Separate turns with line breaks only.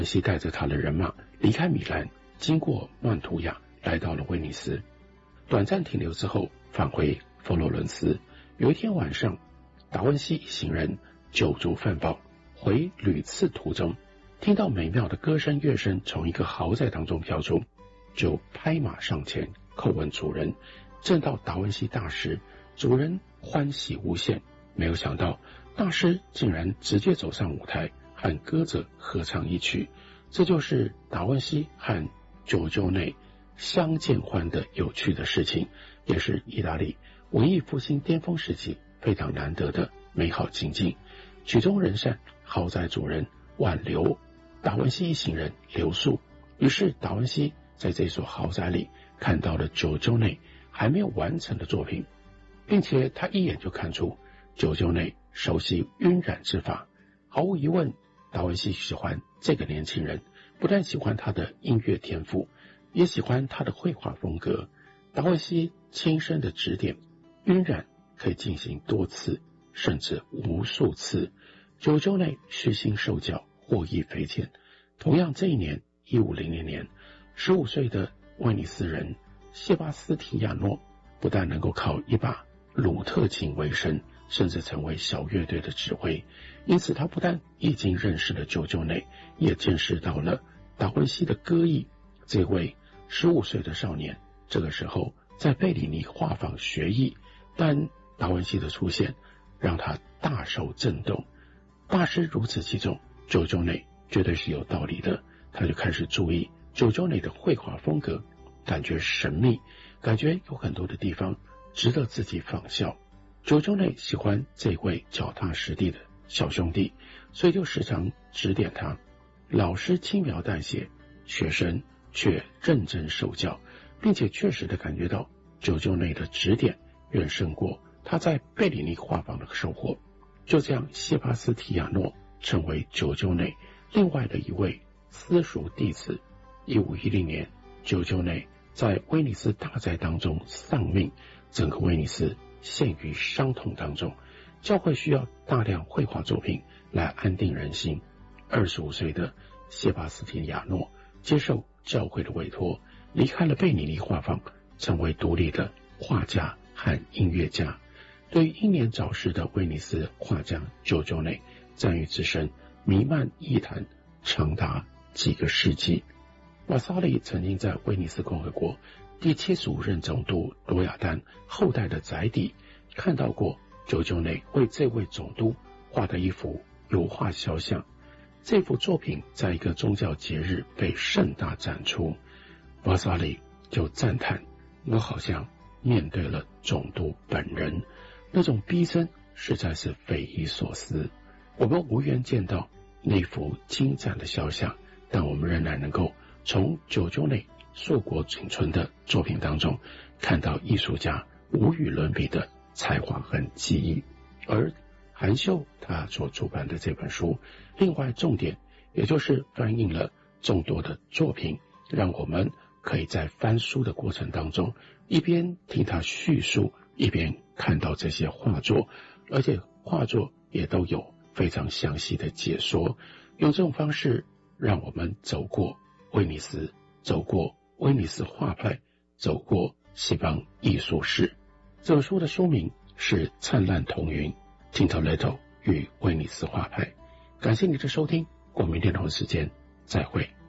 西带着他的人马离开米兰，经过曼图亚，来到了威尼斯。短暂停留之后，返回佛罗伦斯。有一天晚上，达文西一行人酒足饭饱，回旅次途中，听到美妙的歌声乐声从一个豪宅当中飘出，就拍马上前叩问主人，见到达文西大师，主人欢喜无限。没有想到大师竟然直接走上舞台，和歌者合唱一曲。这就是达文西和九九内相见欢的有趣的事情，也是意大利文艺复兴巅峰时期非常难得的美好情境。曲终人散，豪宅主人挽留达文西一行人留宿，于是达文西在这所豪宅里看到了九九内还没有完成的作品，并且他一眼就看出九九内熟悉晕染之法。毫无疑问，达文西喜欢这个年轻人，不但喜欢他的音乐天赋，也喜欢他的绘画风格。达文西亲身的指点，晕染可以进行多次，甚至无数次。九九内虚心受教，获益匪浅。同样这一年1500年，15岁的威尼斯人谢巴斯提亚诺不但能够靠一把鲁特琴为生，甚至成为小乐队的指挥。因此他不但已经认识了九九内，也见识到了达文西的歌艺。这位15岁的少年这个时候在贝里尼画坊学艺，但达文西的出现让他大受震动。大师如此器重九九内，绝对是有道理的。他就开始注意九九内的绘画风格，感觉神秘，感觉有很多的地方值得自己仿效。九九内喜欢这位脚踏实地的小兄弟，所以就时常指点他。老师轻描淡写，学生却认真受教，并且确实的感觉到九九内的指点远胜过他在贝里尼画坊的收获。就这样，谢巴斯提亚诺成为九九内另外的一位私塾弟子。1510年，九九内在威尼斯大灾当中丧命，整个威尼斯陷于伤痛当中。教会需要大量绘画作品来安定人心。25岁的谢巴斯提亚诺接受教会的委托，离开了贝里尼画坊，成为独立的画家和音乐家。对于英年早逝的威尼斯画家九九内，赞誉之声弥漫艺坛长达几个世纪。瓦萨里曾经在威尼斯共和国第75任总督罗亚丹后代的宅邸看到过九九内为这位总督画的一幅油画肖像。这幅作品在一个宗教节日被盛大展出，瓦萨里就赞叹，我好像面对了总督本人，那种逼真实在是匪夷所思。我们无缘见到那幅精湛的肖像，但我们仍然能够从九九内硕果仅存的作品当中看到艺术家无与伦比的才华和技艺。而韩秀他所出版的这本书，另外重点也就是翻映了众多的作品，让我们可以在翻书的过程当中，一边听他叙述，一边看到这些画作，而且画作也都有非常详细的解说。用这种方式让我们走过威尼斯，走过威尼斯画派，走过西方艺术史。这本书的书名是《灿烂彤云 Tintoretto 与威尼斯画派》。感谢你的收听，我们明天同一时间再会。